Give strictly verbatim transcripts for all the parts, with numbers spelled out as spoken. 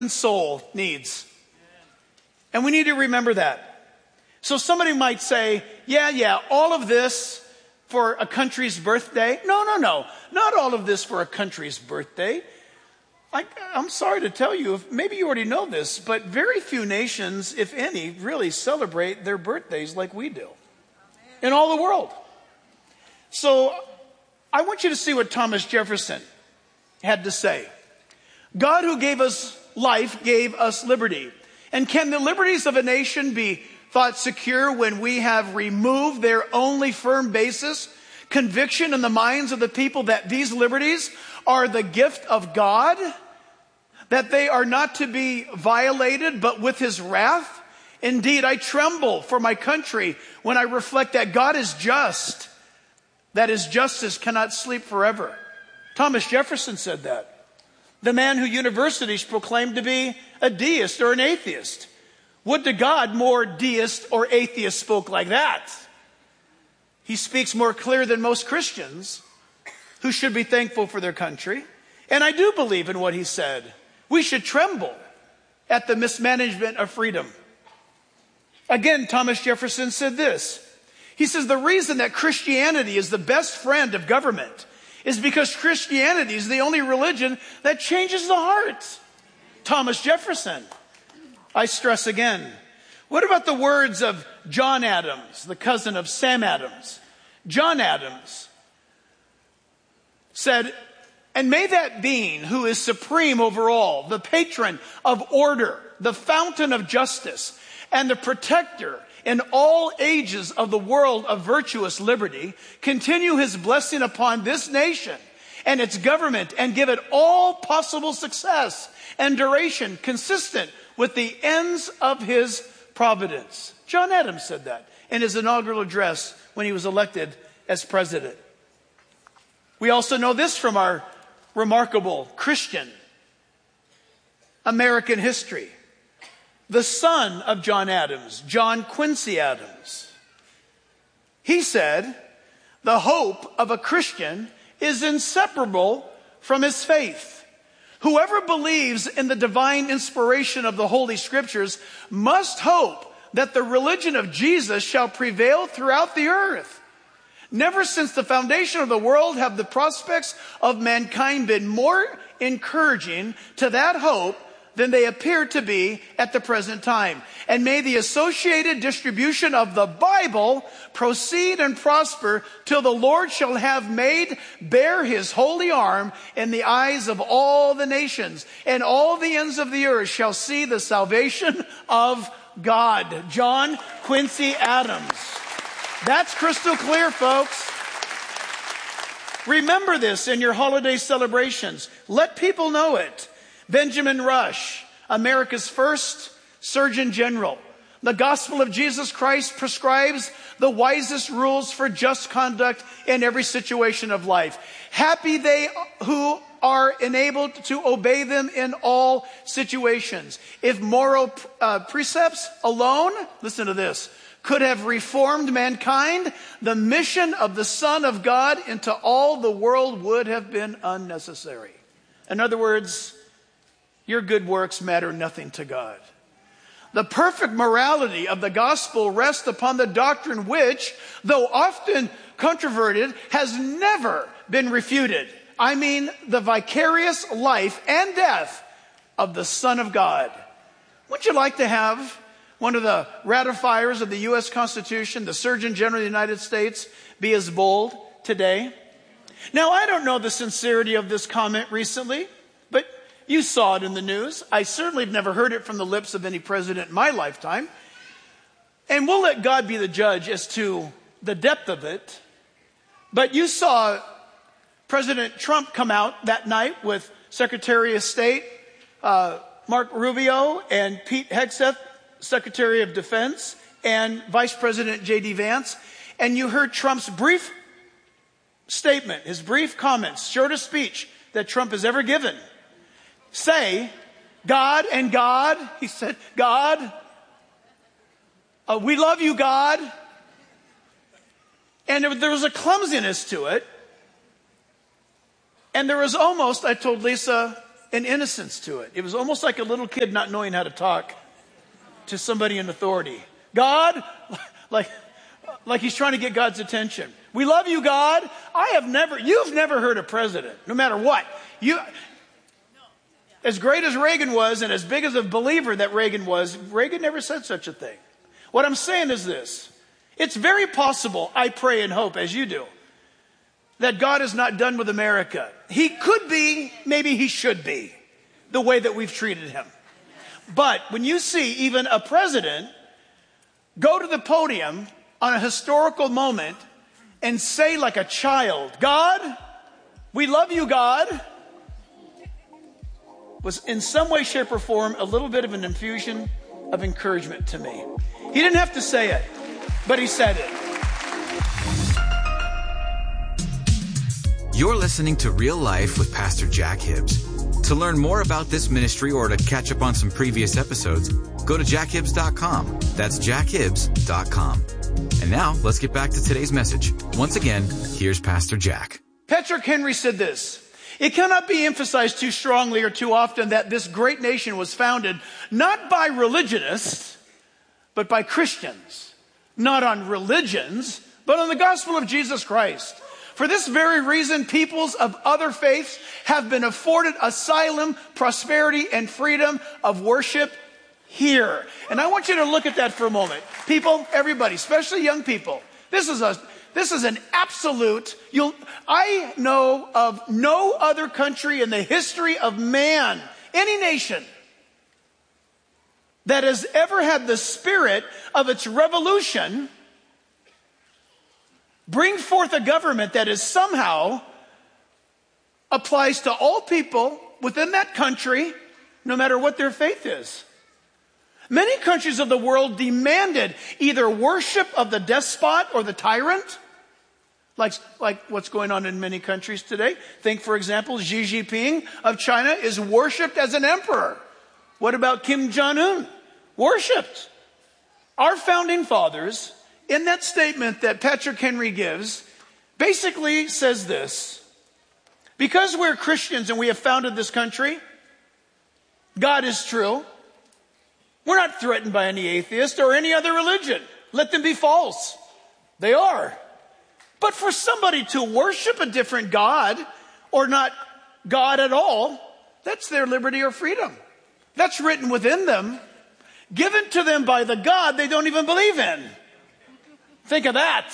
soul needs. And we need to remember that. So somebody might say, yeah, yeah, all of this for a country's birthday. No, no, no. Not all of this for a country's birthday. I, I'm sorry to tell you, if, maybe you already know this, but very few nations, if any, really celebrate their birthdays like we do in all the world. So I want you to see what Thomas Jefferson had to say. God who gave us life gave us liberty. And can the liberties of a nation be thought secure when we have removed their only firm basis, conviction in the minds of the people that these liberties are the gift of God, that they are not to be violated but with his wrath? Indeed, I tremble for my country when I reflect that God is just, that his justice cannot sleep forever. Thomas Jefferson said that. The man who universities proclaimed to be a deist or an atheist. Would to God more deists or atheists spoke like that. He speaks more clear than most Christians who should be thankful for their country. And I do believe in what he said. We should tremble at the mismanagement of freedom. Again, Thomas Jefferson said this. He says the reason that Christianity is the best friend of government is because Christianity is the only religion that changes the heart. Thomas Jefferson. I stress again. What about the words of John Adams, the cousin of Sam Adams? John Adams said, and may that being who is supreme over all, the patron of order, the fountain of justice, and the protector in all ages of the world of virtuous liberty, continue his blessing upon this nation and its government and give it all possible success and duration consistent with the ends of his providence. John Adams said that in his inaugural address when he was elected as president. We also know this from our remarkable Christian American history. The son of John Adams, John Quincy Adams, he said, the hope of a Christian is inseparable from his faith. Whoever believes in the divine inspiration of the Holy Scriptures must hope that the religion of Jesus shall prevail throughout the earth. Never since the foundation of the world have the prospects of mankind been more encouraging to that hope than they appear to be at the present time. And may the associated distribution of the Bible proceed and prosper till the Lord shall have made bare his holy arm in the eyes of all the nations, and all the ends of the earth shall see the salvation of God. John Quincy Adams. That's crystal clear, folks. Remember this in your holiday celebrations. Let people know it. Benjamin Rush, America's first Surgeon General. The gospel of Jesus Christ prescribes the wisest rules for just conduct in every situation of life. Happy they who are enabled to obey them in all situations. If moral uh, precepts alone, listen to this, could have reformed mankind, the mission of the Son of God into all the world would have been unnecessary. In other words, your good works matter nothing to God. The perfect morality of the gospel rests upon the doctrine which, though often controverted, has never been refuted. I mean, the vicarious life and death of the Son of God. Would you like to have one of the ratifiers of the U S Constitution, the Surgeon General of the United States, be as bold today? Now, I don't know the sincerity of this comment recently, but you saw it in the news. I certainly have never heard it from the lips of any president in my lifetime. And we'll let God be the judge as to the depth of it. But you saw President Trump come out that night with Secretary of State uh, Mark Rubio and Pete Hegseth, Secretary of Defense, and Vice President J D Vance. And you heard Trump's brief statement, his brief comments, shortest speech that Trump has ever given, say, God and God, he said, God, uh, we love you, God. And there, there was a clumsiness to it. And there was almost, I told Lisa an innocence to it. It was almost like a little kid not knowing how to talk to somebody in authority. God, like, like he's trying to get God's attention. We love you, God. I have never, you've never heard a president, no matter what. You, as great as Reagan was and as big as a believer that Reagan was, Reagan never said such a thing. What I'm saying is this. It's very possible, I pray and hope, as you do, that God is not done with America. He could be, maybe he should be, the way that we've treated him. But when you see even a president go to the podium on a historical moment and say like a child, God, we love you, God, was in some way, shape, or form a little bit of an infusion of encouragement to me. He didn't have to say it, but he said it. You're listening to Real Life with Pastor Jack Hibbs. To learn more about this ministry or to catch up on some previous episodes, go to jack hibbs dot com. That's jack hibbs dot com. And now, let's get back to today's message. Once again, here's Pastor Jack. Patrick Henry said this: it cannot be emphasized too strongly or too often that this great nation was founded not by religionists, but by Christians. Not on religions, but on the gospel of Jesus Christ. For this very reason, peoples of other faiths have been afforded asylum, prosperity, and freedom of worship here. And I want you to look at that for a moment. People, everybody, especially young people, this is a this is an absolute, you'll, I know of no other country in the history of man, any nation, that has ever had the spirit of its revolution bring forth a government that is somehow applies to all people within that country, no matter what their faith is. Many countries of the world demanded either worship of the despot or the tyrant, like, like what's going on in many countries today. Think, for example, Xi Jinping of China is worshipped as an emperor. What about Kim Jong-un? Worshipped. Our founding fathers, in that statement that Patrick Henry gives, basically says this: because we're Christians and we have founded this country, God is true. We're not threatened by any atheist or any other religion. Let them be false. They are. But for somebody to worship a different God or not God at all, that's their liberty or freedom. That's written within them, given to them by the God they don't even believe in. Think of that.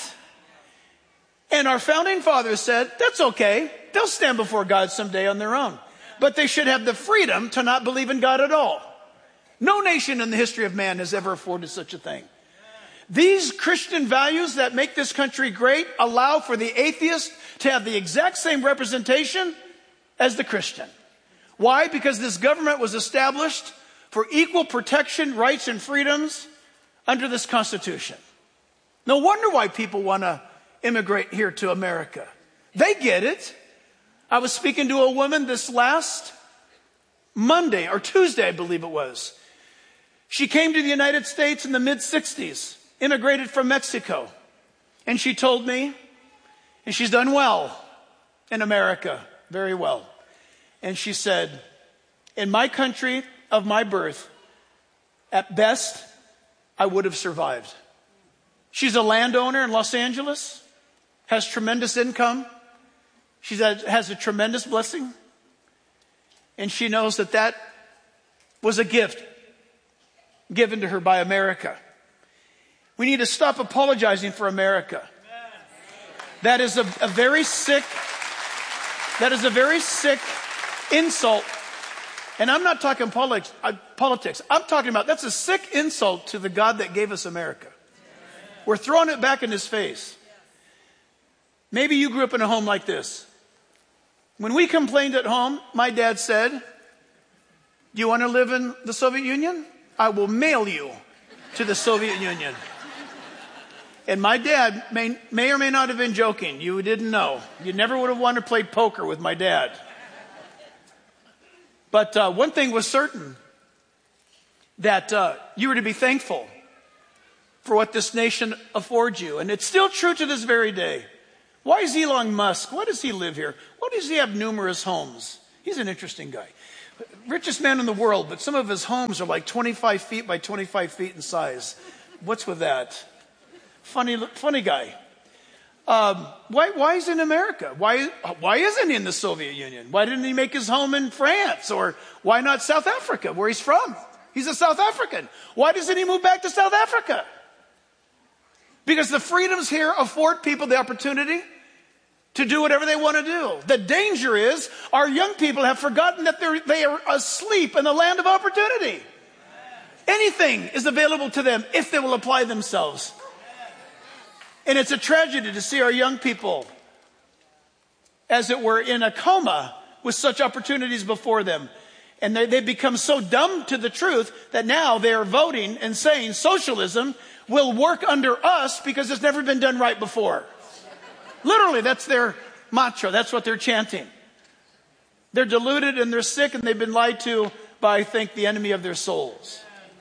And our founding fathers said, that's okay. They'll stand before God someday on their own. But they should have the freedom to not believe in God at all. No nation in the history of man has ever afforded such a thing. These Christian values that make this country great allow for the atheist to have the exact same representation as the Christian. Why? Because this government was established for equal protection, rights, and freedoms under this Constitution. No wonder why people want to immigrate here to America. They get it. I was speaking to a woman this last Monday or Tuesday, I believe it was. She came to the United States in the mid sixties, immigrated from Mexico. And she told me, and she's done well in America, very well. And she said, in my country of my birth, at best, I would have survived. She's a landowner in Los Angeles, has tremendous income. She has a tremendous blessing. And she knows that that was a gift given to her by America. We need to stop apologizing for America. That is a, a very sick, that is a very sick insult. And I'm not talking politics, uh, politics. I'm talking about, that's a sick insult to the God that gave us America. We're throwing it back in his face. Maybe you grew up in a home like this. When we complained at home, my dad said, do you want to live in the Soviet Union? I will mail you to the Soviet Union. And my dad may, may or may not have been joking. You didn't know. You never would have wanted to play poker with my dad. But uh, one thing was certain, that uh, you were to be thankful for what this nation affords you. And it's still true to this very day. Why is Elon Musk? Why does he live here? Why does he have numerous homes? He's an interesting guy. Richest man in the world, but some of his homes are like twenty-five feet by twenty-five feet in size. What's with that? Funny, funny guy. Um, why, why is he in America? Why, why isn't he in the Soviet Union? Why didn't he make his home in France? Or why not South Africa, where he's from? He's a South African. Why doesn't he move back to South Africa? Because the freedoms here afford people the opportunity to do whatever they want to do. The danger is our young people have forgotten that they're, they are asleep in the land of opportunity. Anything is available to them if they will apply themselves. And it's a tragedy to see our young people, as it were, in a coma with such opportunities before them. And they, they become so dumb to the truth that now they are voting and saying socialism will work under us because it's never been done right before. Literally, that's their mantra. That's what they're chanting. They're deluded and they're sick and they've been lied to by, I think, the enemy of their souls.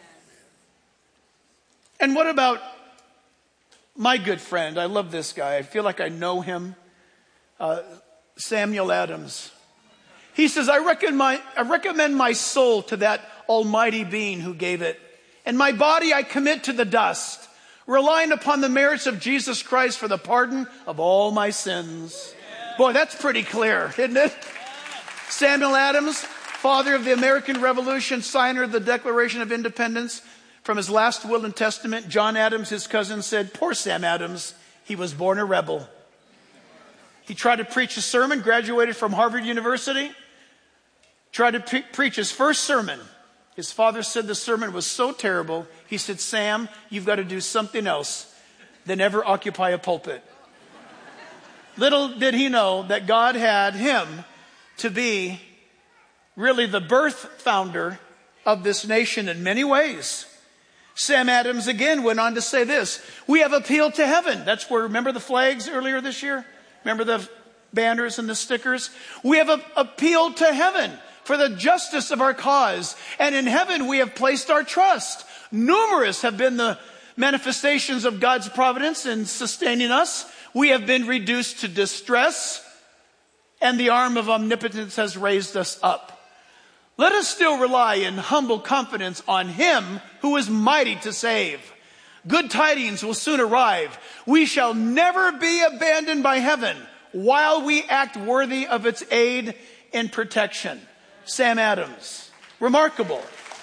And what about my good friend? I love this guy. I feel like I know him. Uh, Samuel Adams. He says, I recommend, my, I recommend my soul to that almighty being who gave it. And my body I commit to the dust, relying upon the merits of Jesus Christ for the pardon of all my sins. Boy, that's pretty clear, isn't it? Samuel Adams, father of the American Revolution, signer of the Declaration of Independence. From his last will and testament, John Adams, his cousin, said, poor Sam Adams, he was born a rebel. He tried to preach a sermon, graduated from Harvard University, tried to pre- preach his first sermon. His father said the sermon was so terrible, he said, Sam, you've got to do something else than ever occupy a pulpit. Little did he know that God had him to be really the birth founder of this nation in many ways. Sam Adams again went on to say this, we have appealed to heaven. That's where, remember the flags earlier this year? Remember the banners and the stickers? We have a, appealed to heaven for the justice of our cause. And in heaven we have placed our trust. Numerous have been the manifestations of God's providence in sustaining us. We have been reduced to distress, and the arm of omnipotence has raised us up. Let us still rely in humble confidence on him who is mighty to save. Good tidings will soon arrive. We shall never be abandoned by heaven while we act worthy of its aid and protection. Sam Adams. Remarkable.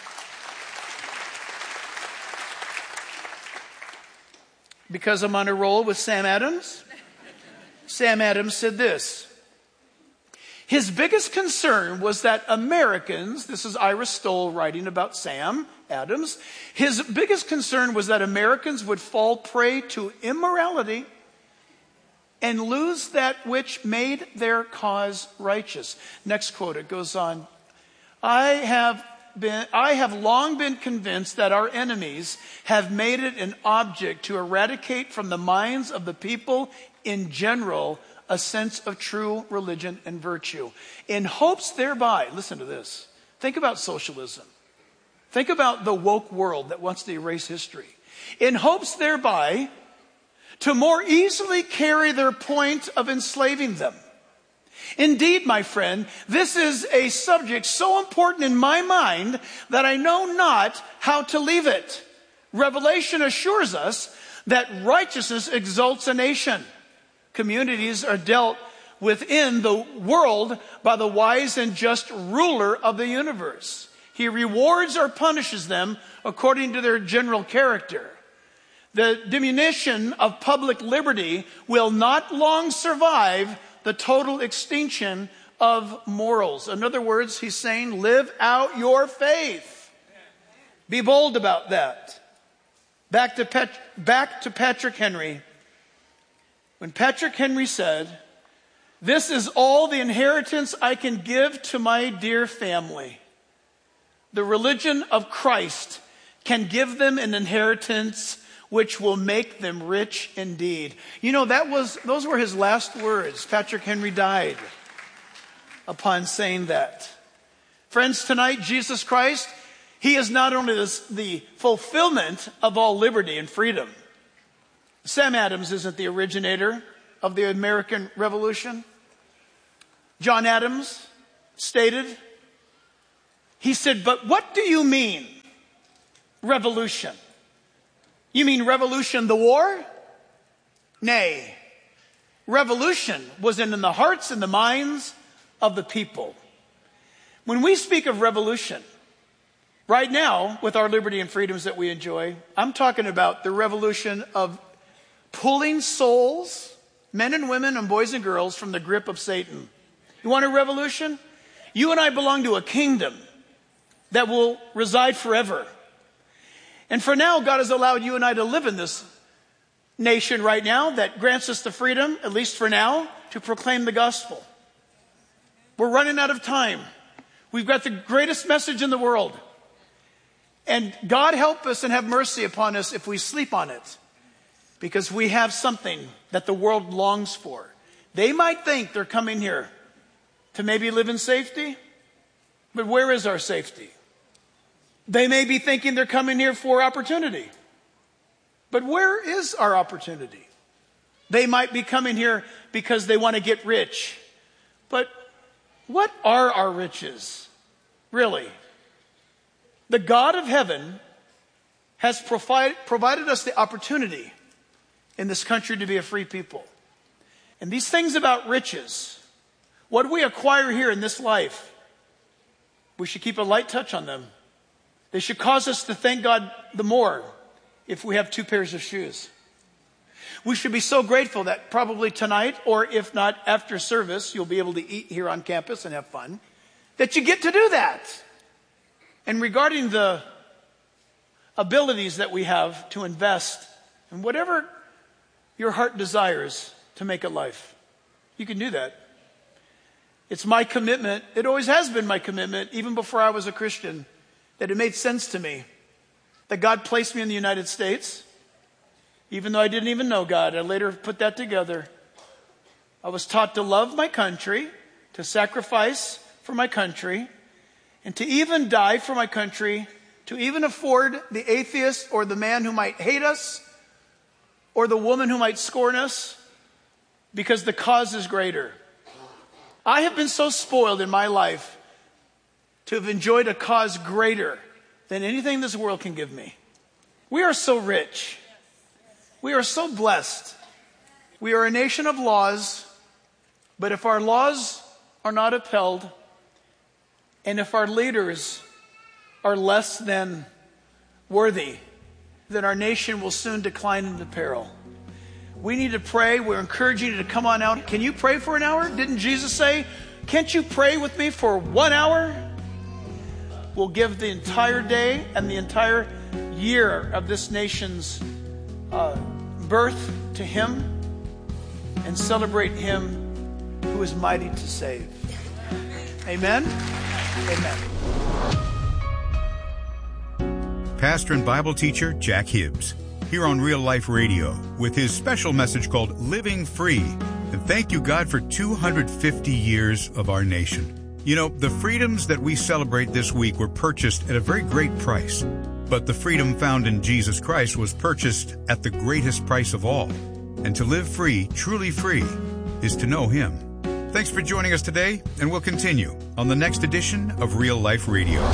Because I'm on a roll with Sam Adams, Sam Adams said this. His biggest concern was that Americans, this is Ira Stoll writing about Sam Adams, his biggest concern was that Americans would fall prey to immorality and lose that which made their cause righteous. Next quote, it goes on. I have been, I have long been convinced that our enemies have made it an object to eradicate from the minds of the people in general a sense of true religion and virtue, in hopes thereby, listen to this, think about socialism. Think about the woke world that wants to erase history. In hopes thereby to more easily carry their point of enslaving them. Indeed, my friend, this is a subject so important in my mind that I know not how to leave it. Revelation assures us that righteousness exalts a nation. Communities are dealt within the world by the wise and just ruler of the universe. He rewards or punishes them according to their general character. The diminution of public liberty will not long survive the total extinction of morals. In other words, he's saying, live out your faith. Be bold about that. Back to, Pet- back to Patrick Henry. When Patrick Henry said, this is all the inheritance I can give to my dear family. The religion of Christ can give them an inheritance which will make them rich indeed. You know, that was those were his last words. Patrick Henry died upon saying that. Friends, tonight, Jesus Christ, he is not only the, the fulfillment of all liberty and freedom. Sam Adams isn't the originator of the American Revolution. John Adams stated He said, but what do you mean, revolution? You mean revolution, the war? Nay. Revolution was in the hearts and the minds of the people. When we speak of revolution, right now, with our liberty and freedoms that we enjoy, I'm talking about the revolution of pulling souls, men and women and boys and girls, from the grip of Satan. You want a revolution? You and I belong to a kingdom that will reside forever. And for now, God has allowed you and I to live in this nation right now that grants us the freedom, at least for now, to proclaim the gospel. We're running out of time. We've got the greatest message in the world. And God help us and have mercy upon us if we sleep on it, because we have something that the world longs for. They might think they're coming here to maybe live in safety, but where is our safety? They may be thinking they're coming here for opportunity, but where is our opportunity? They might be coming here because they want to get rich, but what are our riches, really? The God of heaven has provide, provided us the opportunity in this country to be a free people. And these things about riches, what we acquire here in this life, we should keep a light touch on them. They should cause us to thank God the more if we have two pairs of shoes. We should be so grateful that probably tonight, or if not after service, you'll be able to eat here on campus and have fun, that you get to do that. And regarding the abilities that we have to invest in whatever your heart desires to make a life, you can do that. It's my commitment. It always has been my commitment, even before I was a Christian, that it made sense to me that God placed me in the United States. Even though I didn't even know God, I later put that together. I was taught to love my country, to sacrifice for my country, and to even die for my country, to even afford the atheist or the man who might hate us or the woman who might scorn us, because the cause is greater. I have been so spoiled in my life to have enjoyed a cause greater than anything this world can give me. We are so rich. We are so blessed. We are a nation of laws, but if our laws are not upheld, and if our leaders are less than worthy, then our nation will soon decline into peril. We need to pray. We're encouraging you to come on out. Can you pray for an hour? Didn't Jesus say, can't you pray with me for one hour? We'll give the entire day and the entire year of this nation's uh, birth to Him and celebrate Him who is mighty to save. Amen? Amen. Pastor and Bible teacher Jack Hibbs, here on Real Life Radio, with his special message called Living Free. And thank you, God, for two hundred fifty years of our nation. You know, the freedoms that we celebrate this week were purchased at a very great price. But the freedom found in Jesus Christ was purchased at the greatest price of all. And to live free, truly free, is to know Him. Thanks for joining us today, and we'll continue on the next edition of Real Life Radio.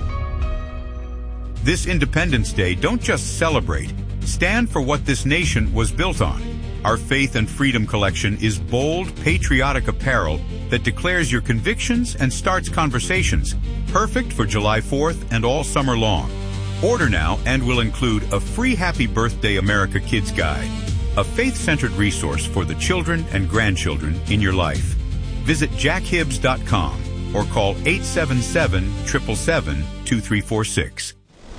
This Independence Day, don't just celebrate. Stand for what this nation was built on. Our Faith and Freedom collection is bold, patriotic apparel that declares your convictions and starts conversations, perfect for July fourth and all summer long. Order now and will include a free Happy Birthday America Kids Guide, a faith-centered resource for the children and grandchildren in your life. Visit jack hibbs dot com or call eight seven seven, seven seven seven, two three four six.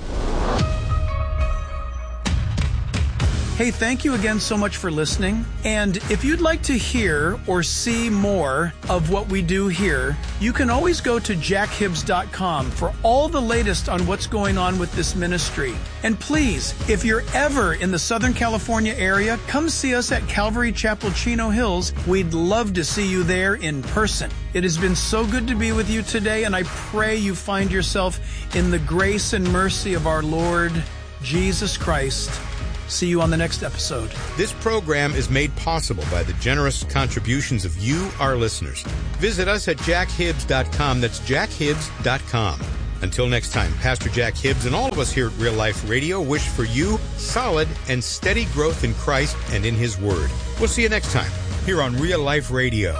Hey, thank you again so much for listening. And if you'd like to hear or see more of what we do here, you can always go to jack hibbs dot com for all the latest on what's going on with this ministry. And please, if you're ever in the Southern California area, come see us at Calvary Chapel, Chino Hills. We'd love to see you there in person. It has been so good to be with you today, and I pray you find yourself in the grace and mercy of our Lord Jesus Christ. See you on the next episode. This program is made possible by the generous contributions of you, our listeners. Visit us at jack hibbs dot com. That's jack hibbs dot com. Until next time, Pastor Jack Hibbs and all of us here at Real Life Radio wish for you solid and steady growth in Christ and in His Word. We'll see you next time here on Real Life Radio.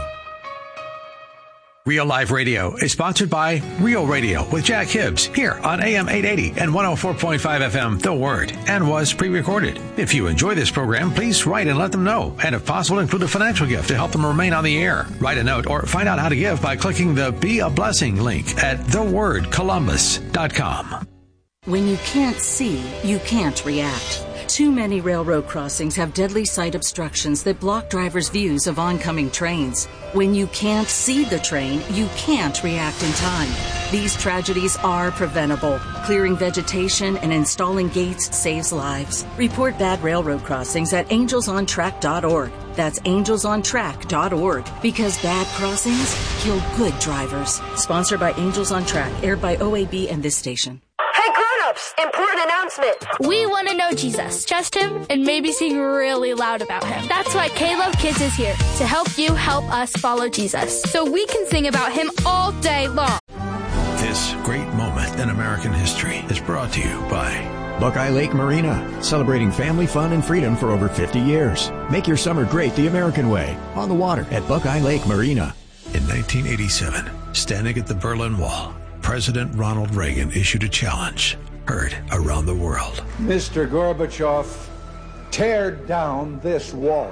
Real Life Radio is sponsored by Real Radio with Jack Hibbs here on A M eight eighty and one oh four point five F M, The Word, and was pre-recorded. If you enjoy this program, please write and let them know, and if possible, include a financial gift to help them remain on the air. Write a note or find out how to give by clicking the Be a Blessing link at the word columbus dot com. When you can't see, you can't react. Too many railroad crossings have deadly sight obstructions that block drivers' views of oncoming trains. When you can't see the train, you can't react in time. These tragedies are preventable. Clearing vegetation and installing gates saves lives. Report bad railroad crossings at angels on track dot org. That's angels on track dot org. Because bad crossings kill good drivers. Sponsored by Angels on Track, aired by O A B and this station. Important announcement. We want to know Jesus, trust Him, and maybe sing really loud about Him. That's why K-Love Kids is here to help you help us follow Jesus, so we can sing about Him all day long. This great moment in American history is brought to you by Buckeye Lake Marina, celebrating family fun and freedom for over fifty years. Make your summer great the American way, on the water at Buckeye Lake Marina. In nineteen eighty-seven, standing at the Berlin Wall, President Ronald Reagan issued a challenge heard around the world. Mister Gorbachev, tear down this wall.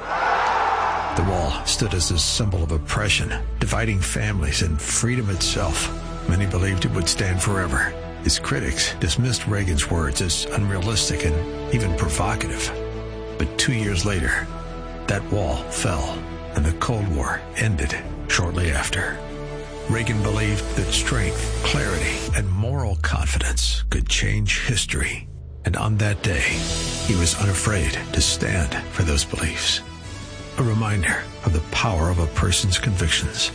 The wall stood as a symbol of oppression, dividing families and freedom itself. Many believed it would stand forever. His critics dismissed Reagan's words as unrealistic and even provocative. But two years later, that wall fell, and the Cold War ended shortly after. Reagan believed that strength, clarity, and moral confidence could change history. And on that day, he was unafraid to stand for those beliefs. A reminder of the power of a person's convictions.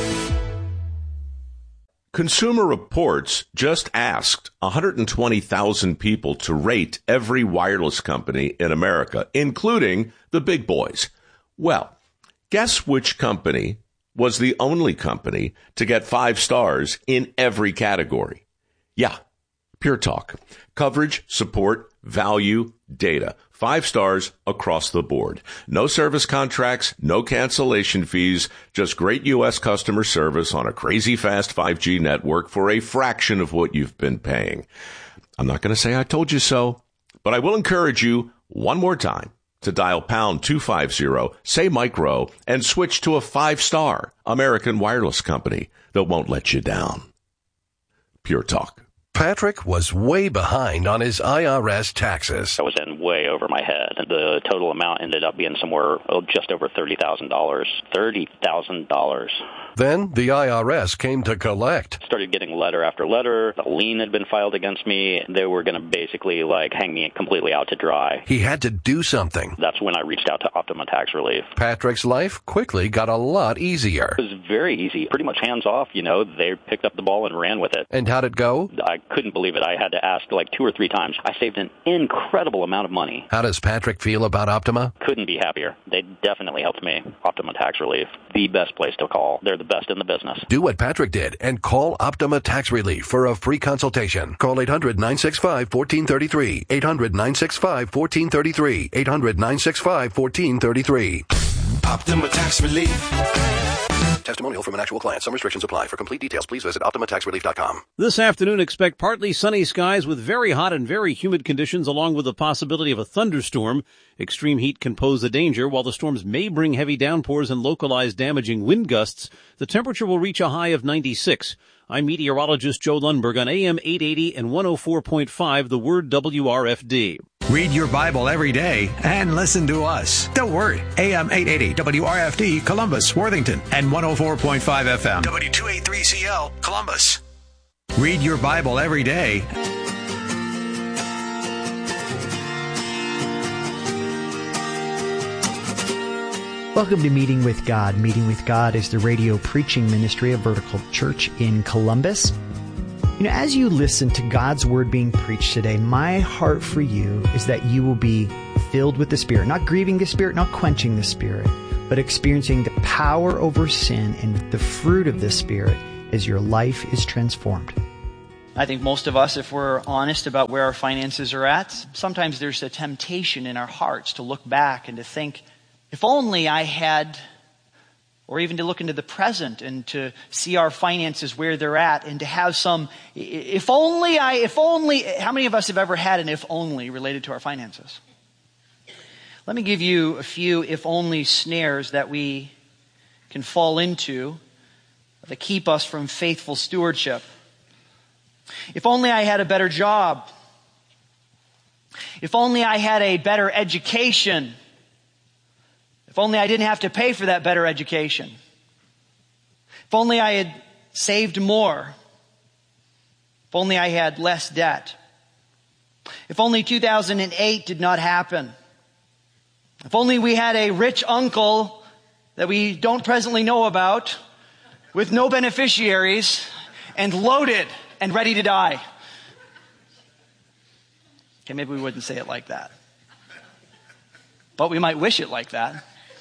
Consumer Reports just asked one hundred twenty thousand people to rate every wireless company in America, including the big boys. Well, guess which company was the only company to get five stars in every category? Yeah, Pure Talk. Coverage, support, value, data. Five stars across the board. No service contracts, no cancellation fees, just great U S customer service on a crazy fast five G network for a fraction of what you've been paying. I'm not going to say I told you so, but I will encourage you one more time to dial pound two fifty, say micro, and switch to a five-star American wireless company that won't let you down. Pure Talk. Patrick was way behind on his I R S taxes. I was in way over my head. The total amount ended up being somewhere oh, just over thirty thousand dollars. thirty thousand dollars. Then the I R S came to collect. Started getting letter after letter. A lien had been filed against me. They were going to basically like hang me completely out to dry. He had to do something. That's when I reached out to Optima Tax Relief. Patrick's life quickly got a lot easier. It was very easy. Pretty much hands off, you know. They picked up the ball and ran with it. And how'd it go? I couldn't believe it. I had to ask like two or three times. I saved an incredible amount of money. How does Patrick feel about Optima? Couldn't be happier. They definitely helped me. Optima Tax Relief, the best place to call. They're the best in the business. Do what Patrick did and call Optima Tax Relief for a free consultation. Call eight hundred, nine six five, one four three three. eight hundred, nine six five, one four three three. eight hundred, nine six five, one four three three. Optima Tax Relief. Testimonial from an actual client. Some restrictions apply. For complete details, please visit optima tax relief dot com. This afternoon, expect partly sunny skies with very hot and very humid conditions, along with the possibility of a thunderstorm. Extreme heat can pose a danger. While the storms may bring heavy downpours and localized damaging wind gusts, the temperature will reach a high of ninety-six. I'm meteorologist Joe Lundberg on A M eight eighty and one oh four point five, The Word W R F D. Read your Bible every day and listen to us. The Word, A M eight eighty, W R F D, Columbus, Worthington, and one oh four point five F M, W two eighty-three C L, Columbus. Read your Bible every day. Welcome to Meeting with God. Meeting with God is the radio preaching ministry of Vertical Church in Columbus. You know, as you listen to God's Word being preached today, my heart for you is that you will be filled with the Spirit, not grieving the Spirit, not quenching the Spirit, but experiencing the power over sin and the fruit of the Spirit as your life is transformed. I think most of us, if we're honest about where our finances are at, sometimes there's a temptation in our hearts to look back and to think, if only I had, or even to look into the present and to see our finances where they're at and to have some, if only I, if only, how many of us have ever had an if only related to our finances? Let me give you a few if only snares that we can fall into that keep us from faithful stewardship. If only I had a better job. If only I had a better education. If only I didn't have to pay for that better education. If only I had saved more. If only I had less debt. If only two thousand eight did not happen. If only we had a rich uncle that we don't presently know about, with no beneficiaries, and loaded and ready to die. Okay, maybe we wouldn't say it like that. But we might wish it like that.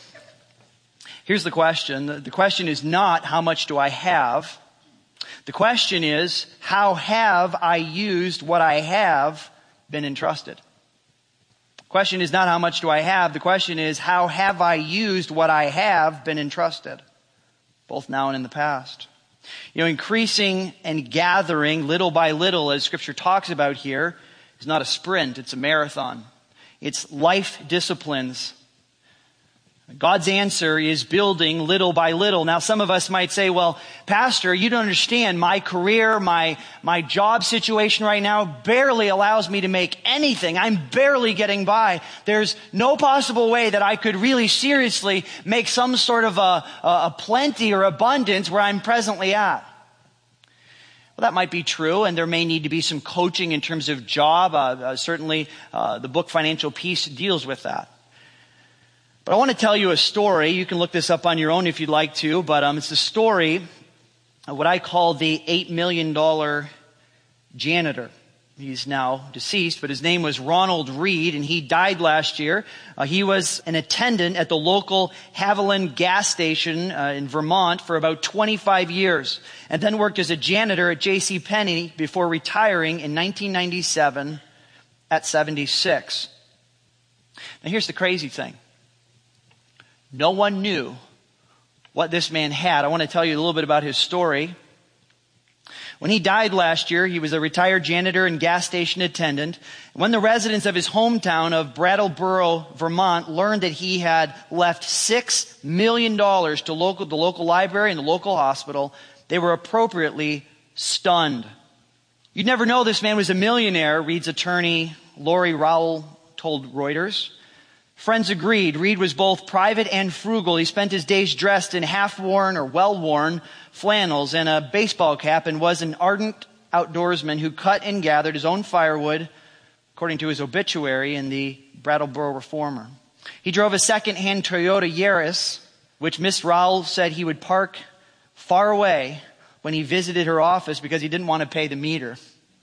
Here's the question. The question is not how much do I have. The question is, how have I used what I have been entrusted? The question is not how much do I have. The question is, how have I used what I have been entrusted? Both now and in the past. You know, increasing and gathering little by little, as Scripture talks about here, is not a sprint, it's a marathon. It's life disciplines. God's answer is building little by little. Now, some of us might say, well, Pastor, you don't understand. My career, my, my job situation right now barely allows me to make anything. I'm barely getting by. There's no possible way that I could really seriously make some sort of a, a plenty or abundance where I'm presently at. Well, that might be true, and there may need to be some coaching in terms of job. Uh, uh, certainly, uh, the book Financial Peace deals with that. But I want to tell you a story. You can look this up on your own if you'd like to, but um, it's the story of what I call the eight million dollars janitor. He's now deceased, but his name was Ronald Reed, and he died last year. Uh, he was an attendant at the local Haviland gas station uh, in Vermont for about twenty-five years, and then worked as a janitor at J C Penney before retiring in nineteen ninety-seven at seventy-six. Now here's the crazy thing. No one knew what this man had. I want to tell you a little bit about his story. When he died last year, he was a retired janitor and gas station attendant. When the residents of his hometown of Brattleboro, Vermont, learned that he had left six million dollars to local, the local library and the local hospital, they were appropriately stunned. You'd never know this man was a millionaire, Reed's attorney Lori Rowell told Reuters. Friends agreed. Reed was both private and frugal. He spent his days dressed in half-worn or well-worn flannels and a baseball cap, and was an ardent outdoorsman who cut and gathered his own firewood, according to his obituary in the Brattleboro Reformer. He drove a second-hand Toyota Yaris, which Miss Rowell said he would park far away when he visited her office because he didn't want to pay the meter.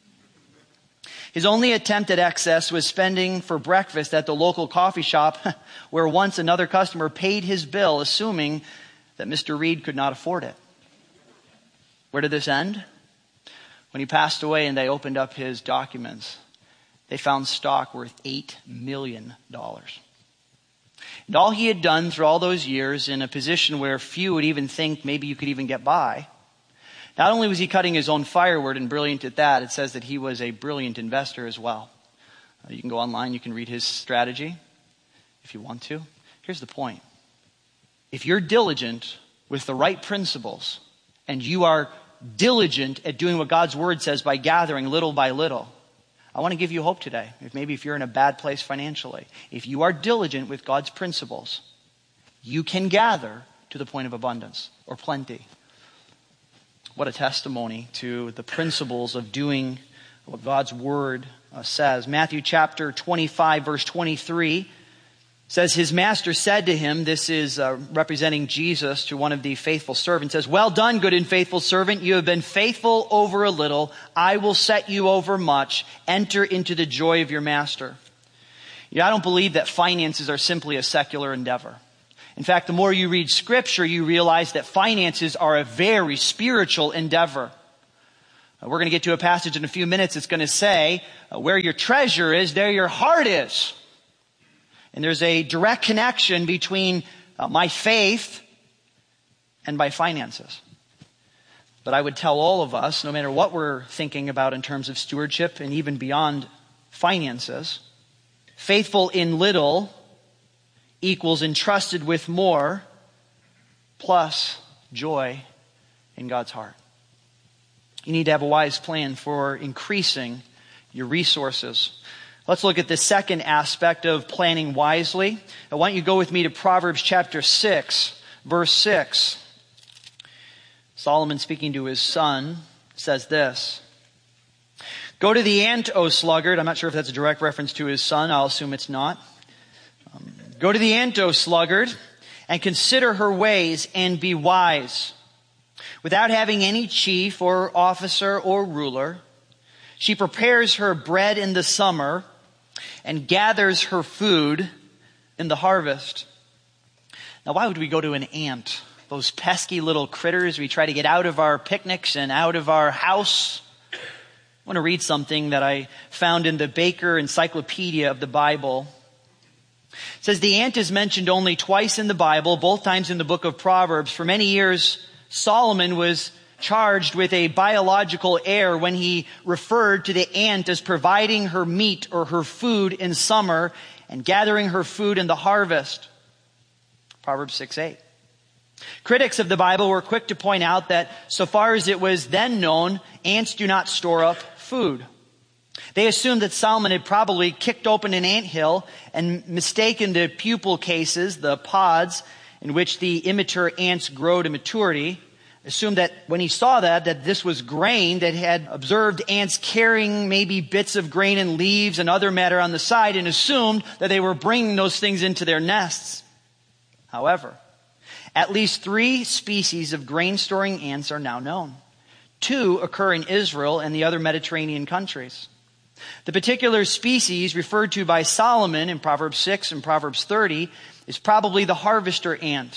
His only attempt at excess was spending for breakfast at the local coffee shop where once another customer paid his bill, assuming that Mister Reed could not afford it. Where did this end? When he passed away and they opened up his documents, they found stock worth eight million dollars. And all he had done through all those years, in a position where few would even think maybe you could even get by, not only was he cutting his own firewood and brilliant at that, it says that he was a brilliant investor as well. Uh, you can go online, you can read his strategy if you want to. Here's the point. If you're diligent with the right principles, and you are diligent at doing what God's word says by gathering little by little, I want to give you hope today. If maybe if you're in a bad place financially, if you are diligent with God's principles, you can gather to the point of abundance or plenty. What a testimony to the principles of doing what God's word uh, says. Matthew chapter twenty-five, verse twenty-three says, his master said to him, this is uh, representing Jesus to one of the faithful servants, says, well done, good and faithful servant. You have been faithful over a little. I will set you over much. Enter into the joy of your master. You know, I don't believe that finances are simply a secular endeavor. In fact, the more you read Scripture, you realize that finances are a very spiritual endeavor. Uh, we're going to get to a passage in a few minutes. It's going to say, uh, where your treasure is, there your heart is. And there's a direct connection between uh, my faith and my finances. But I would tell all of us, no matter what we're thinking about in terms of stewardship and even beyond finances, faithful in little equals entrusted with more plus joy in God's heart. You need to have a wise plan for increasing your resources. Let's look at the second aspect of planning wisely. I want you to go with me to Proverbs chapter six, verse six. Solomon, speaking to his son, says this: "Go to the ant, O sluggard." I'm not sure if that's a direct reference to his son. I'll assume it's not. Um, Go to the ant, O sluggard, and consider her ways and be wise. Without having any chief or officer or ruler, she prepares her bread in the summer and gathers her food in the harvest. Now, why would we go to an ant? Those pesky little critters we try to get out of our picnics and out of our house. I want to read something that I found in the Baker Encyclopedia of the Bible. It says the ant is mentioned only twice in the Bible, both times in the book of Proverbs. For many years, Solomon was charged with a biological error when he referred to the ant as providing her meat or her food in summer and gathering her food in the harvest. Proverbs six eight. Critics of the Bible were quick to point out that so far as it was then known, ants do not store up food. They assumed that Solomon had probably kicked open an anthill and mistaken the pupal cases, the pods, in which the immature ants grow to maturity. Assumed that when he saw that, that this was grain, that had observed ants carrying maybe bits of grain and leaves and other matter on the side, and assumed that they were bringing those things into their nests. However, at least three species of grain-storing ants are now known. Two occur in Israel and the other Mediterranean countries. The particular species referred to by Solomon in Proverbs six and Proverbs thirty is probably the harvester ant.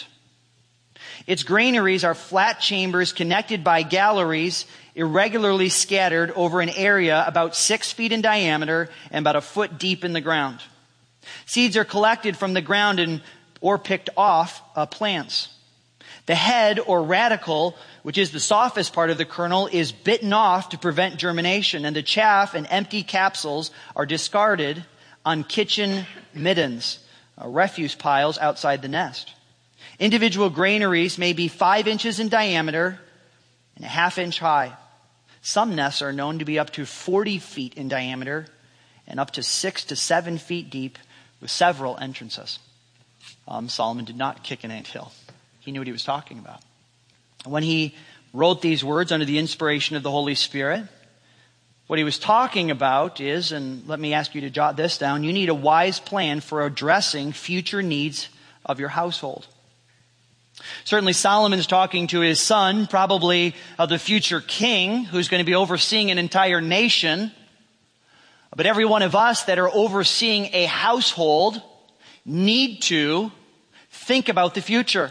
Its granaries are flat chambers connected by galleries irregularly scattered over an area about six feet in diameter and about a foot deep in the ground. Seeds are collected from the ground and or picked off uh, plants. The head or radicle, which is the softest part of the kernel, is bitten off to prevent germination, and the chaff and empty capsules are discarded on kitchen middens, uh, refuse piles outside the nest. Individual granaries may be five inches in diameter and a half inch high. Some nests are known to be up to forty feet in diameter and up to six to seven feet deep with several entrances. Um, Solomon did not kick an anthill. He knew what he was talking about. When he wrote these words under the inspiration of the Holy Spirit, what he was talking about is, and let me ask you to jot this down, you need a wise plan for addressing future needs of your household. Certainly Solomon's talking to his son, probably uh, the future king, who's going to be overseeing an entire nation. But every one of us that are overseeing a household need to think about the future.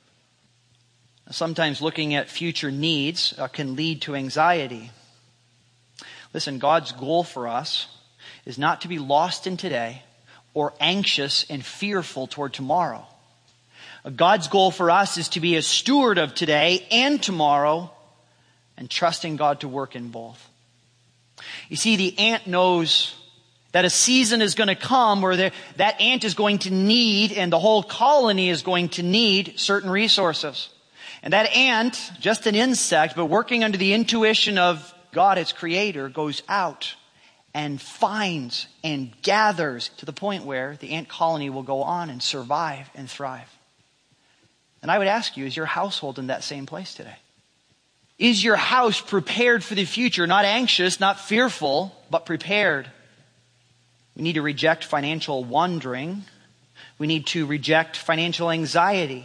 Sometimes looking at future needs uh, can lead to anxiety. Listen, God's goal for us is not to be lost in today or anxious and fearful toward tomorrow. God's goal for us is to be a steward of today and tomorrow and trusting God to work in both. You see, the ant knows that a season is going to come where the, that ant is going to need, and the whole colony is going to need, certain resources. And that ant, just an insect, but working under the intuition of God, its creator, goes out and finds and gathers to the point where the ant colony will go on and survive and thrive. And I would ask you, is your household in that same place today? Is your house prepared for the future? Not anxious, not fearful, but prepared. We need to reject financial wandering. We need to reject financial anxiety.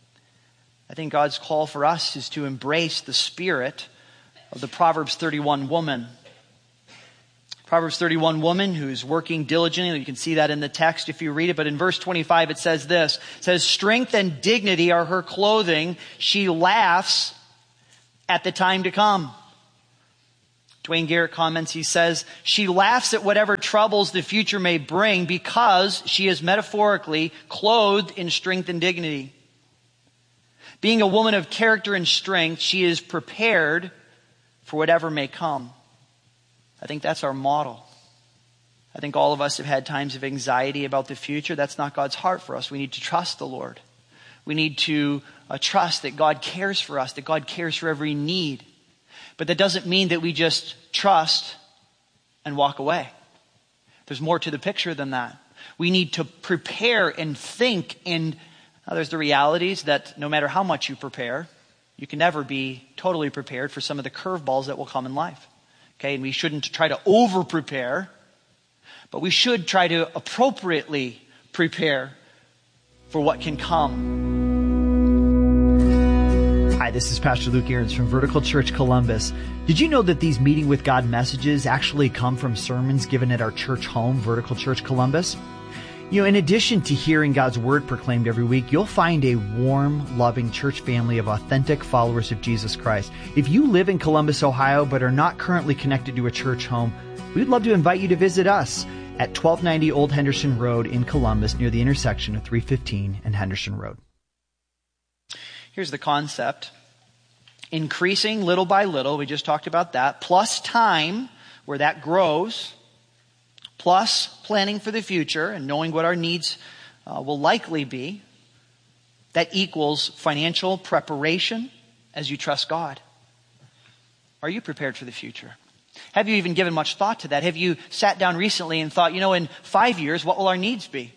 I think God's call for us is to embrace the spirit of the Proverbs thirty-one woman. Proverbs thirty-one woman who's working diligently. You can see that in the text if you read it. But in verse twenty-five it says this. It says, strength and dignity are her clothing. She laughs at the time to come. Dwayne Garrett comments, he says, she laughs at whatever troubles the future may bring because she is metaphorically clothed in strength and dignity. Being a woman of character and strength, she is prepared for whatever may come. I think that's our model. I think all of us have had times of anxiety about the future. That's not God's heart for us. We need to trust the Lord. We need to uh, trust that God cares for us, that God cares for every need. But that doesn't mean that we just trust and walk away. There's more to the picture than that. We need to prepare and think. And uh, there's the realities that no matter how much you prepare, you can never be totally prepared for some of the curveballs that will come in life. Okay, and we shouldn't try to over-prepare, but we should try to appropriately prepare for what can come. Hi, this is Pastor Luke Ahrens from Vertical Church Columbus. Did you know that these Meeting with God messages actually come from sermons given at our church home, Vertical Church Columbus? You know, in addition to hearing God's Word proclaimed every week, you'll find a warm, loving church family of authentic followers of Jesus Christ. If you live in Columbus, Ohio, but are not currently connected to a church home, we'd love to invite you to visit us at twelve ninety Old Henderson Road in Columbus, near the intersection of three fifteen and Henderson Road. Here's the concept. Increasing little by little, we just talked about that, plus time where that grows, plus planning for the future and knowing what our needs uh, will likely be, that equals financial preparation as you trust God. Are you prepared for the future? Have you even given much thought to that? Have you sat down recently and thought, you know, in five years, what will our needs be?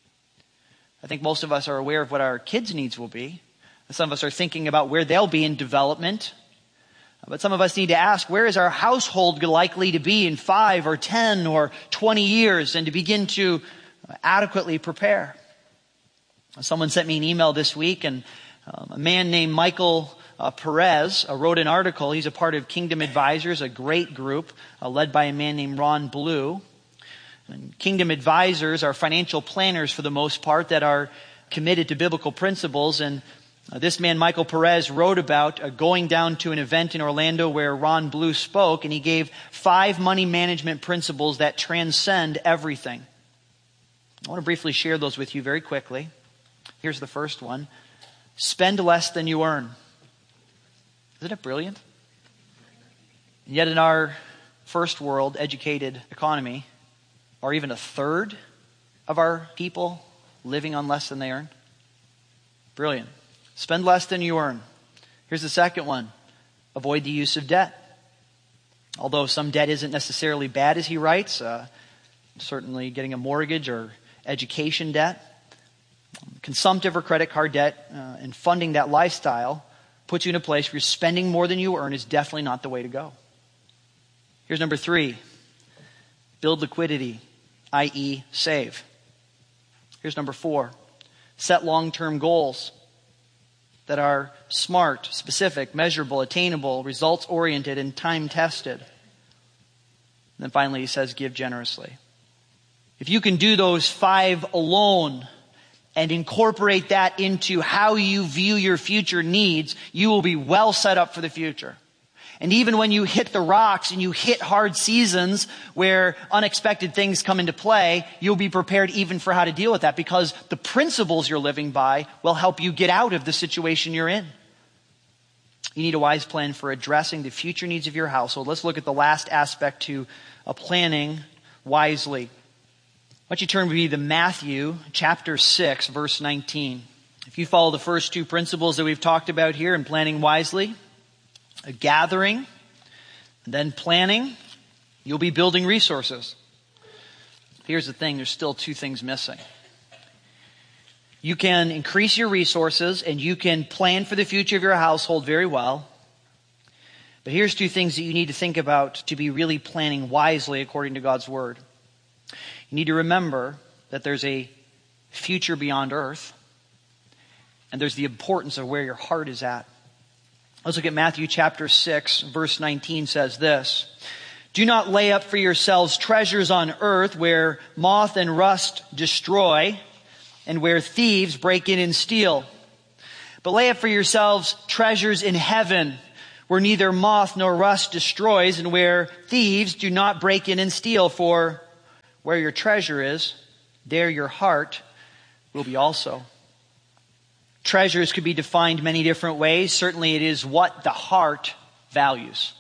I think most of us are aware of what our kids' needs will be. Some of us are thinking about where they'll be in development. But some of us need to ask, where is our household likely to be in five or ten or twenty years, and to begin to adequately prepare? Someone sent me an email this week, and um, a man named Michael uh, Perez uh, wrote an article. He's a part of Kingdom Advisors, a great group uh, led by a man named Ron Blue. And Kingdom Advisors are financial planners for the most part that are committed to biblical principles. And Uh, this man, Michael Perez, wrote about uh, going down to an event in Orlando where Ron Blue spoke, and he gave five money management principles that transcend everything. I want to briefly share those with you very quickly. Here's the first one. Spend less than you earn. Isn't it brilliant? And yet in our first world educated economy, are even a third of our people living on less than they earn? Brilliant. Spend less than you earn. Here's the second one. Avoid the use of debt. Although some debt isn't necessarily bad, as he writes, uh, certainly getting a mortgage or education debt, consumptive or credit card debt, uh, and funding that lifestyle puts you in a place where you're spending more than you earn is definitely not the way to go. Here's number three. Build liquidity, that is save. Here's number four. Set long-term goals that are smart, specific, measurable, attainable, results-oriented, and time-tested. And then finally, he says, give generously. If you can do those five alone and incorporate that into how you view your future needs, you will be well set up for the future. And even when you hit the rocks and you hit hard seasons where unexpected things come into play, you'll be prepared even for how to deal with that, because the principles you're living by will help you get out of the situation you're in. You need a wise plan for addressing the future needs of your household. Let's look at the last aspect to uh, planning wisely. Why don't you turn with me to Matthew chapter six, verse nineteen. If you follow the first two principles that we've talked about here in planning wisely, a gathering, and then planning, you'll be building resources. Here's the thing, there's still two things missing. You can increase your resources and you can plan for the future of your household very well. But here's two things that you need to think about to be really planning wisely according to God's Word. You need to remember that there's a future beyond earth, and there's the importance of where your heart is at. Let's look at Matthew chapter six, verse nineteen says this. Do not lay up for yourselves treasures on earth where moth and rust destroy and where thieves break in and steal. But lay up for yourselves treasures in heaven where neither moth nor rust destroys, and where thieves do not break in and steal. For where your treasure is, there your heart will be also. Treasures could be defined many different ways. Certainly it is what the heart values.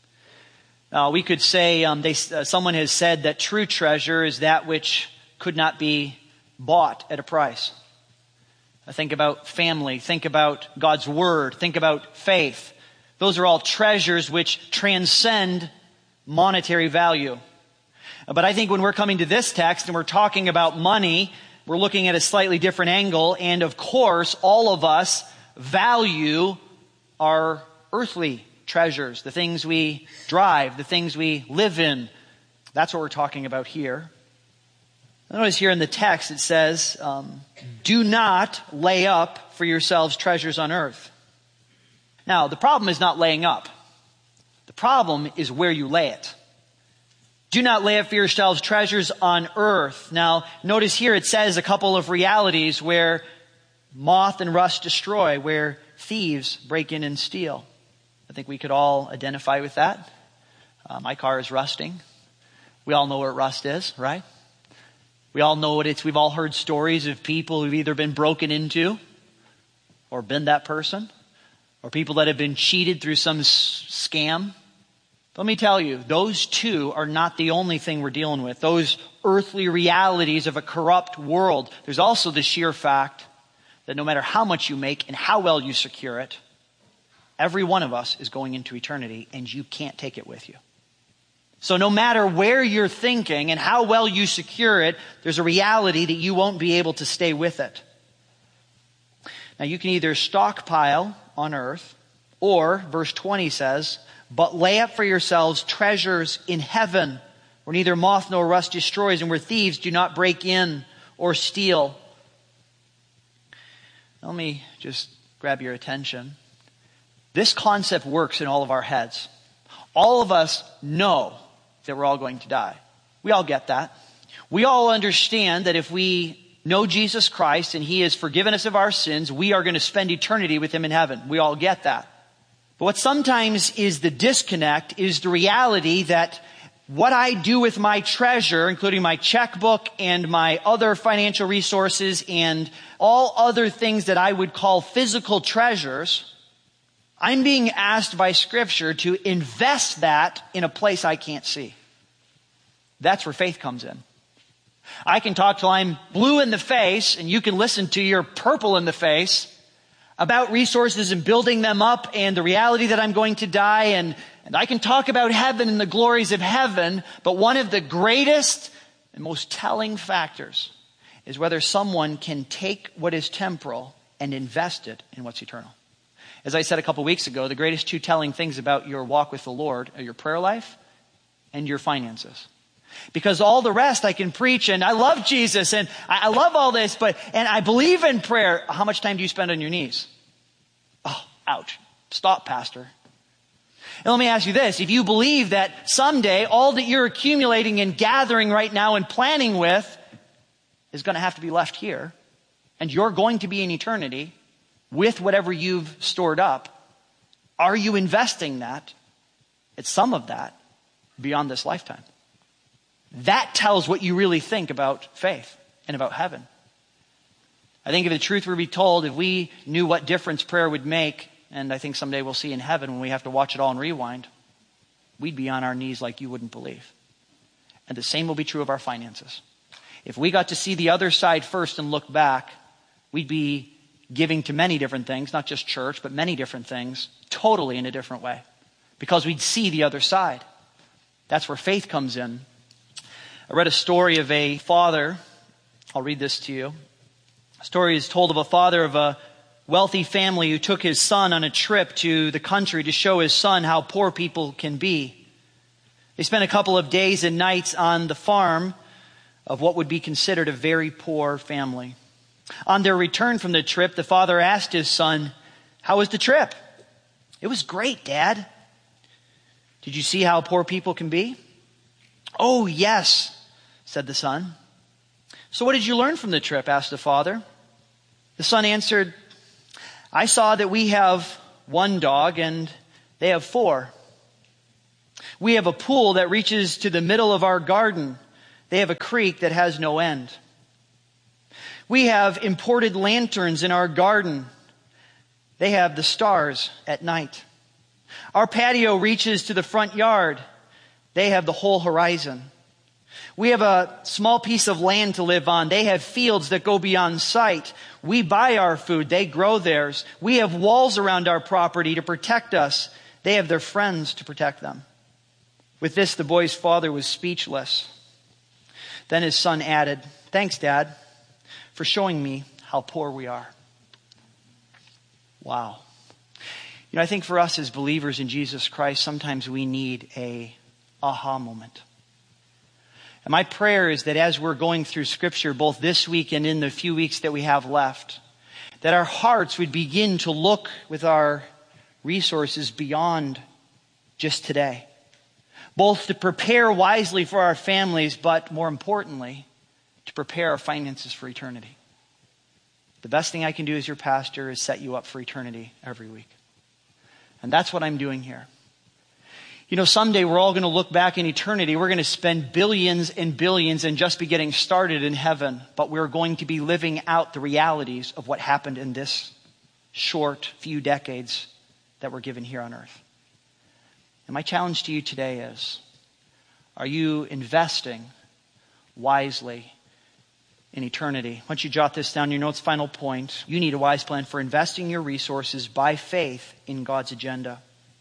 Uh, we could say, um, they, uh, someone has said that true treasure is that which could not be bought at a price. I think about family, think about God's Word, think about faith. Those are all treasures which transcend monetary value. But I think when we're coming to this text and we're talking about money, we're looking at a slightly different angle. And of course, all of us value our earthly treasures, the things we drive, the things we live in. That's what we're talking about here. Notice here in the text it says, um, do not lay up for yourselves treasures on earth. Now, the problem is not laying up. The problem is where you lay it. Do not lay up for yourselves treasures on earth. Now, notice here it says a couple of realities where moth and rust destroy, where thieves break in and steal. I think we could all identify with that. Uh, my car is rusting. We all know what rust is, right? We all know what it's. We've all heard stories of people who've either been broken into or been that person, or people that have been cheated through some s- scam. Let me tell you, those two are not the only thing we're dealing with. Those earthly realities of a corrupt world. There's also the sheer fact that no matter how much you make and how well you secure it, every one of us is going into eternity and you can't take it with you. So no matter where you're thinking and how well you secure it, there's a reality that you won't be able to stay with it. Now you can either stockpile on earth, or verse twenty says, but lay up for yourselves treasures in heaven, where neither moth nor rust destroys, and where thieves do not break in or steal. Let me just grab your attention. This concept works in all of our heads. All of us know that we're all going to die. We all get that. We all understand that if we know Jesus Christ and He has forgiven us of our sins, we are going to spend eternity with Him in heaven. We all get that. But what sometimes is the disconnect is the reality that what I do with my treasure, including my checkbook and my other financial resources and all other things that I would call physical treasures, I'm being asked by Scripture to invest that in a place I can't see. That's where faith comes in. I can talk till I'm blue in the face, and you can listen to your purple in the face about resources and building them up and the reality that I'm going to die. And, and I can talk about heaven and the glories of heaven. But one of the greatest and most telling factors is whether someone can take what is temporal and invest it in what's eternal. As I said a couple weeks ago, the greatest two telling things about your walk with the Lord are your prayer life and your finances. Because all the rest I can preach, and I love Jesus, and I, I love all this, but and I believe in prayer. How much time do you spend on your knees? Oh, ouch. Stop, Pastor. And let me ask you this. If you believe that someday all that you're accumulating and gathering right now and planning with is going to have to be left here, and you're going to be in eternity with whatever you've stored up, are you investing that, it's some of that, beyond this lifetime? That tells what you really think about faith and about heaven. I think if the truth were to be told, if we knew what difference prayer would make, and I think someday we'll see in heaven when we have to watch it all and rewind, we'd be on our knees like you wouldn't believe. And the same will be true of our finances. If we got to see the other side first and look back, we'd be giving to many different things, not just church, but many different things, totally in a different way. Because we'd see the other side. That's where faith comes in. I read a story of a father. I'll read this to you. A story is told of a father of a wealthy family who took his son on a trip to the country to show his son how poor people can be. They spent a couple of days and nights on the farm of what would be considered a very poor family. On their return from the trip, the father asked his son, "How was the trip?" "It was great, Dad." "Did you see how poor people can be?" "Oh, yes," said the son. "So what did you learn from the trip?" asked the father. The son answered, "I saw that we have one dog and They have four. We have a pool that reaches to the middle of our garden. They have a creek that has no end. We have imported lanterns in our garden. They have the stars at night. Our patio reaches to the front yard. They have the whole horizon. We have a small piece of land to live on. They have fields that go beyond sight. We buy our food. They grow theirs. We have walls around our property to protect us. They have their friends to protect them. With this, the boy's father was speechless. Then his son added, "Thanks, Dad, for showing me how poor we are." Wow. You know, I think for us as believers in Jesus Christ, sometimes we need a aha moment. And my prayer is that as we're going through Scripture, both this week and in the few weeks that we have left, that our hearts would begin to look with our resources beyond just today. Both to prepare wisely for our families, but more importantly, to prepare our finances for eternity. The best thing I can do as your pastor is set you up for eternity every week. And that's what I'm doing here. You know, someday we're all going to look back in eternity. We're going to spend billions and billions and just be getting started in heaven. But we're going to be living out the realities of what happened in this short few decades that we're given here on earth. And my challenge to you today is, are you investing wisely in eternity? Why don't you jot this down in your notes? Final point. You need a wise plan for investing your resources by faith in God's agenda.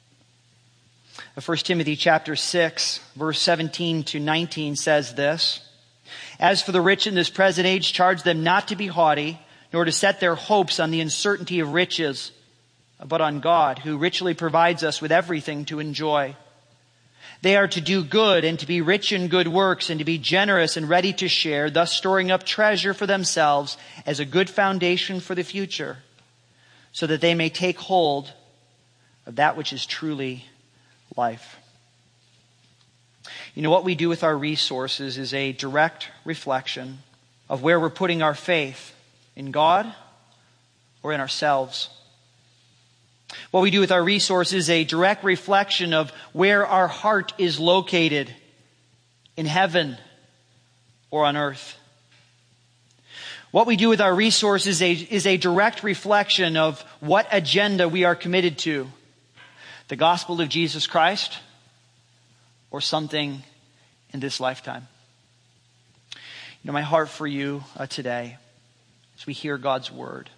First Timothy chapter six, verse seventeen to nineteen says this: "As for the rich in this present age, charge them not to be haughty, nor to set their hopes on the uncertainty of riches, but on God, who richly provides us with everything to enjoy. They are to do good and to be rich in good works and to be generous and ready to share, thus storing up treasure for themselves as a good foundation for the future, so that they may take hold of that which is truly life." You know, what we do with our resources is a direct reflection of where we're putting our faith, in God or in ourselves. What we do with our resources is a direct reflection of where our heart is located, in heaven or on earth. What we do with our resources is a, is a direct reflection of what agenda we are committed to. The gospel of Jesus Christ or something in this lifetime. You know, my heart for you uh, today, as we hear God's word,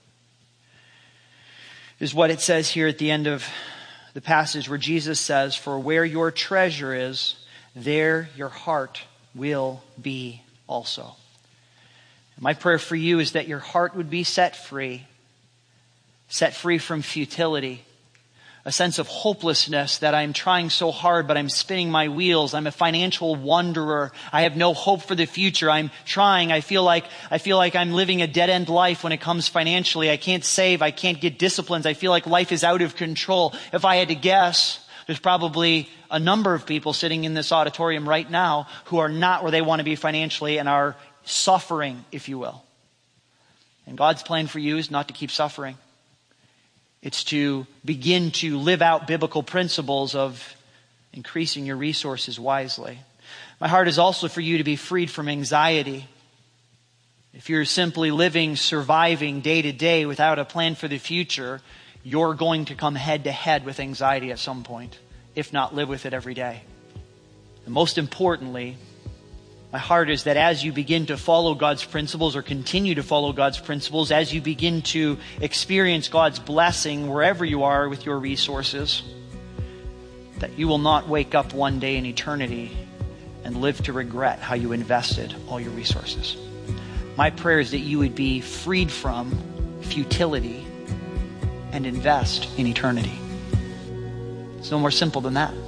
is what it says here at the end of the passage where Jesus says, "For where your treasure is, there your heart will be also." And my prayer for you is that your heart would be set free, set free from futility, a sense of hopelessness that I'm trying so hard, but I'm spinning my wheels. I'm a financial wanderer. I have no hope for the future. I'm trying. I feel like, I feel like I'm living a dead-end life when it comes financially. I can't save. I can't get disciplines. I feel like life is out of control. If I had to guess, there's probably a number of people sitting in this auditorium right now who are not where they want to be financially and are suffering, if you will. And God's plan for you is not to keep suffering. It's to begin to live out biblical principles of increasing your resources wisely. My heart is also for you to be freed from anxiety. If you're simply living, surviving day to day without a plan for the future, you're going to come head to head with anxiety at some point, if not live with it every day. And most importantly, my heart is that as you begin to follow God's principles or continue to follow God's principles, as you begin to experience God's blessing wherever you are with your resources, that you will not wake up one day in eternity and live to regret how you invested all your resources. My prayer is that you would be freed from futility and invest in eternity. It's no more simple than that.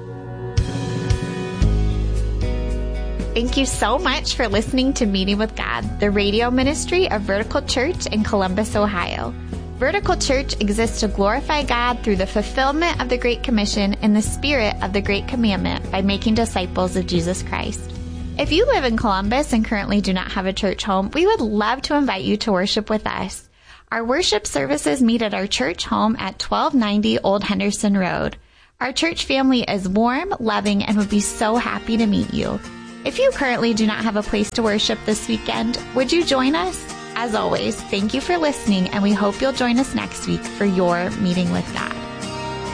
Thank you so much for listening to Meeting with God, the radio ministry of Vertical Church in Columbus, Ohio. Vertical Church exists to glorify God through the fulfillment of the Great Commission and the spirit of the Great Commandment by making disciples of Jesus Christ. If you live in Columbus and currently do not have a church home, we would love to invite you to worship with us. Our worship services meet at our church home at twelve ninety Old Henderson Road. Our church family is warm, loving, and would be so happy to meet you. If you currently do not have a place to worship this weekend, would you join us? As always, thank you for listening, and we hope you'll join us next week for your Meeting with God.